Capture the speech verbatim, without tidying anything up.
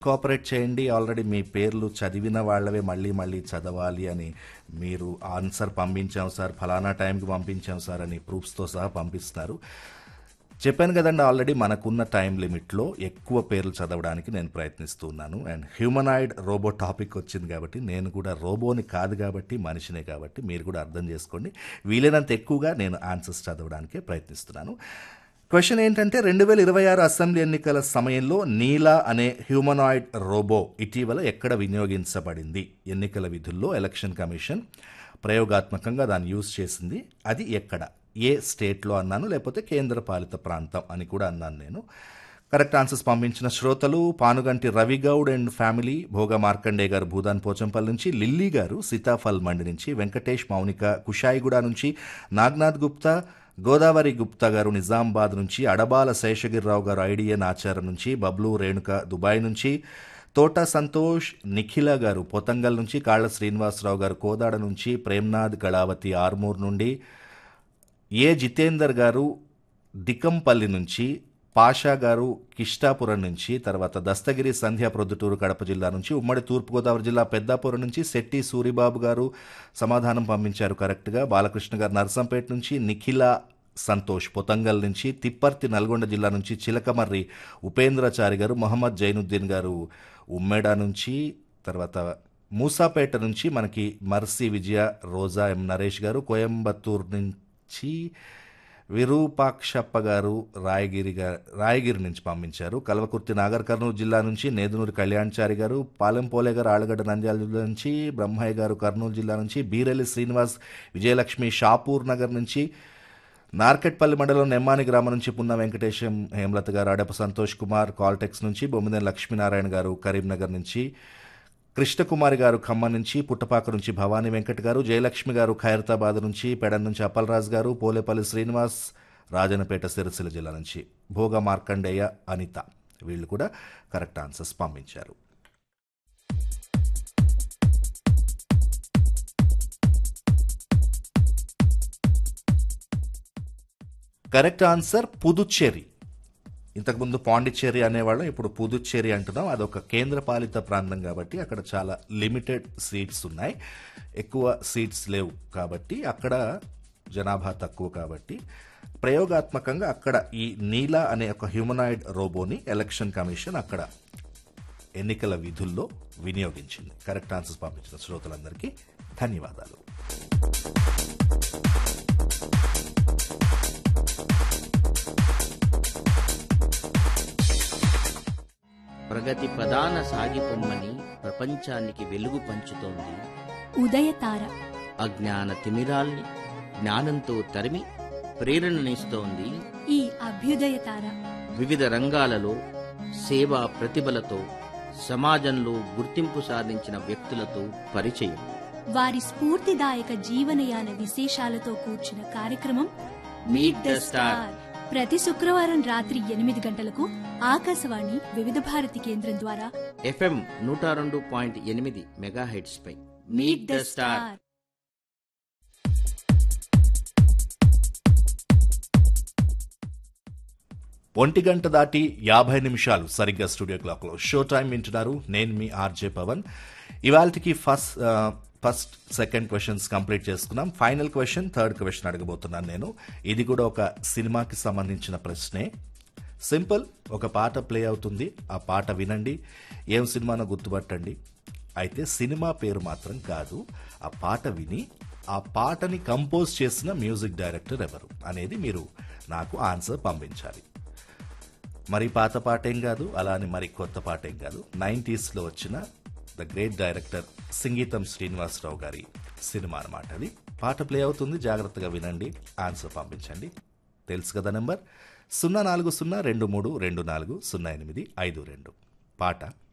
Cooperate చేయండి. Already మీ పేర్లు చదివిన వాళ్ళవే మళ్ళీ మళ్ళీ చదవాలి అని మీరు ఆన్సర్ పంపించాం సార్, ఫలానా టైంకి పంపించాం సార్ అని ప్రూఫ్స్తో సహా పంపిస్తున్నారు. చెప్పాను కదండి, ఆల్రెడీ మనకున్న టైం లిమిట్లో ఎక్కువ పేర్లు చదవడానికి నేను ప్రయత్నిస్తూ ఉన్నాను. అండ్ హ్యూమనాయిడ్ రోబో టాపిక్ వచ్చింది కాబట్టి నేను కూడా రోబోని కాదు కాబట్టి మనిషినే కాబట్టి మీరు కూడా అర్థం చేసుకోండి. వీలైనంత ఎక్కువగా నేను ఆన్సర్స్ చదవడానికే ప్రయత్నిస్తున్నాను. క్వశ్చన్ ఏంటంటే, రెండు వేల ఇరవై ఆరు అసెంబ్లీ ఎన్నికల సమయంలో నీలా అనే హ్యూమనాయిడ్ రోబో ఇటీవల ఎక్కడ వినియోగించబడింది? ఎన్నికల విధుల్లో ఎలక్షన్ కమిషన్ ప్రయోగాత్మకంగా దాన్ని యూజ్ చేసింది. అది ఎక్కడ? ఏ స్టేట్లో అన్నాను, లేకపోతే కేంద్ర పాలిత ప్రాంతం అని కూడా అన్నాను నేను. కరెక్ట్ ఆన్సర్స్ పంపించిన శ్రోతలు పానుగంటి రవిగౌడ్ అండ్ ఫ్యామిలీ, భోగ మార్కండే గారు భూదాన్ పోచంపల్లి నుంచి, లిల్లీ గారు సీతాఫల్ మండి నుంచి, వెంకటేష్ మౌనిక కుషాయిగూడ నుంచి, నాగ్నాథ్ గుప్తా, గోదావరి గుప్తా గారు నిజామాబాద్ నుంచి, అడబాల శేషగిరిరావు గారు ఐడిఎన్ ఆచారం నుంచి, బబ్లు రేణుక దుబాయ్ నుంచి, తోట సంతోష్ నిఖిల గారు పొతంగల్ నుంచి, కాళ్ల శ్రీనివాసరావు గారు కోదాడ నుంచి, ప్రేమ్నాథ్ కళావతి ఆర్మూర్ నుండి, ఏ జితేందర్ గారు దికంపల్లి నుంచి, పాషా గారు కిష్టాపురం నుంచి, తర్వాత దస్తగిరి సంధ్యా ప్రొద్దుటూరు కడప జిల్లా నుంచి, ఉమ్మడి తూర్పుగోదావరి జిల్లా పెద్దాపురం నుంచి శెట్టి సూరిబాబు గారు సమాధానం పంపించారు కరెక్ట్గా. బాలకృష్ణ గారు నర్సంపేట నుంచి, నిఖిల సంతోష్ పొతంగల్ నుంచి, తిప్పర్తి నల్గొండ జిల్లా నుంచి చిలకమర్రి ఉపేంద్రచారి గారు, మొహమ్మద్ జైనుద్దీన్ గారు ఉమ్మేడ నుంచి, తర్వాత మూసాపేట నుంచి మనకి మర్సి విజయ రోజా ఎం నరేష్ గారు, కోయంబత్తూరు నుంచి విరూపాక్షప్ప గారు రాయగిరి గారు రాయగిరి నుంచి పంపించారు. కల్వకుర్తి నాగర్ కర్నూలు జిల్లా నుంచి నేదునూరి కళ్యాణ్చారి గారు, పాలెంపోలే గారు ఆళ్లగడ్డ నంద్యాల జిల్లా నుంచి, బ్రహ్మయ్య గారు కర్నూలు జిల్లా నుంచి, బీరెల్లి శ్రీనివాస్ విజయలక్ష్మి షాపూర్ నగర్ నుంచి, నార్కెట్పల్లి మండలం నెమ్మాని గ్రామం నుంచి పున్న వెంకటేశం హేమలత గారు, అడప సంతోష్ కుమార్ కాల్టెక్స్ నుంచి, బొమ్మిదేని లక్ష్మీనారాయణ గారు కరీంనగర్ నుంచి, కృష్ణకుమారి గారు ఖమ్మం నుంచి, పుట్టపాక నుంచి భవానీ వెంకట్ గారు, జయలక్ష్మి గారు ఖైరతాబాద్ నుంచి, పెడన్ నుంచి అప్పలరాజు గారు, పోలేపల్లి శ్రీనివాస్ రాజనపేట సిరిసిల్ల జిల్లా నుంచి, భోగ మార్కండేయ అనిత, వీళ్ళు కూడా కరెక్ట్ ఆన్సర్స్ పంపించారు. Correct answer Puducherry. ఇంతకుముందు పాండిచ్చేరి అనేవాళ్ళం, ఇప్పుడు పుదుచ్చేరి అంటున్నాం. అదొక కేంద్రపాలిత ప్రాంతం కాబట్టి అక్కడ చాలా లిమిటెడ్ సీట్స్ ఉన్నాయి, ఎక్కువ సీట్స్ లేవు కాబట్టి అక్కడ జనాభా తక్కువ కాబట్టి ప్రయోగాత్మకంగా అక్కడ ఈ నీలా అనే ఒక హ్యూమనాయిడ్ రోబోని ఎలక్షన్ కమిషన్ అక్కడ ఎన్నికల విధుల్లో వినియోగించింది. కరెక్ట్ ఆన్సర్స్ పంపించిన శ్రోతలందరికీ ధన్యవాదాలు. ప్రగతి ప్రధాన సాగిపొమ్మని ప్రపంచానికి వెలుగు పంచుతోంది ఉదయతార. అజ్ఞాన తిమిరాల్ని జ్ఞానంతో తరిమి ప్రేరణనిస్తోంది ఈ అభ్యుదయతార. వివిధ రంగాలలో సేవా ప్రతిభలతో సమాజంలో గుర్తింపు సాధించిన వ్యక్తులతో పరిచయం, వారి స్ఫూర్తిదాయక జీవనయాన విశేషాలతో కూర్చున్న కార్యక్రమం మీట్ ద స్టార్. ప్రతి శుక్రవారం రాత్రి ఎనిమిది గంటలకు ఆకాశవాణి వివిధ భారతి కేంద్రం ద్వారా ఎఫ్ఎం నూట రెండు పాయింట్ ఎనిమిది megahertz pi meet the star. ఒంటి గంట దాటి యాభై నిమిషాలు సరిగ్గా స్టూడియో క్లాక్లో షో టైం వింటున్నారు. నేను మీ ఆర్జే పవన్. ఇవాళకి first first second questions complete చేసుకున్నాం. ఫైనల్ క్వశ్చన్ థర్డ్ క్వశ్చన్ అడగబోతున్నాను నేను. ఇది కూడా ఒక సినిమాకి సంబంధించిన ప్రశ్నే. సింపుల్, ఒక పాట ప్లే అవుతుంది, ఆ పాట వినండి, ఏం సినిమానో గుర్తుపట్టండి. అయితే సినిమా పేరు మాత్రం కాదు, ఆ పాట విని ఆ పాటని కంపోజ్ చేసిన మ్యూజిక్ డైరెక్టర్ ఎవరు అనేది మీరు నాకు ఆన్సర్ పంపించాలి. మరి పాత పాట ఏం కాదు, అలా అని మరి కొత్త పాట ఏం కాదు. నైంటీస్లో వచ్చిన the great director Singeetam Srinivasarao గారి సినిమా అన్నమాట అది. పాట ప్లే అవుతుంది, జాగ్రత్తగా వినండి, ఆన్సర్ పంపించండి. తెలుసు కదా నెంబర్ సున్నా నాలుగు సున్నా రెండు మూడు రెండు నాలుగు సున్నా ఎనిమిది ఐదు రెండు. పాట